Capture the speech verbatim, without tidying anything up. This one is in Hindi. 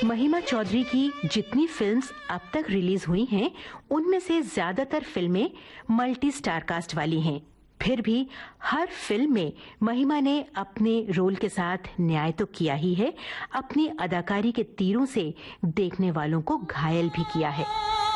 महिमा चौधरी की जितनी फिल्म्स अब तक रिलीज हुई हैं, उनमें से ज्यादातर फिल्में मल्टी स्टार कास्ट वाली हैं। फिर भी हर फिल्म में महिमा ने अपने रोल के साथ न्याय तो किया ही है, अपनी अदाकारी के तीरों से देखने वालों को घायल भी किया है।